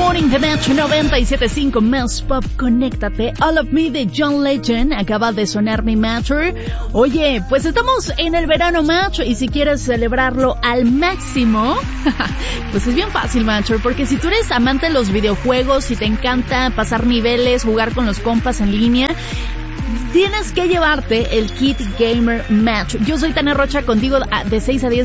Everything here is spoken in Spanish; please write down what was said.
Morning de Metro 97.5 Más Pop, conéctate. All of Me de John Legend acaba de sonar mi Matter. Oye, pues estamos en el verano Matter y si quieres celebrarlo al máximo, pues es bien fácil Matter, porque si tú eres amante de los videojuegos, si te encanta pasar niveles, jugar con los compas en línea, tienes que llevarte el Kit Gamer Match. Yo soy Tania Rocha, contigo de 6 a 10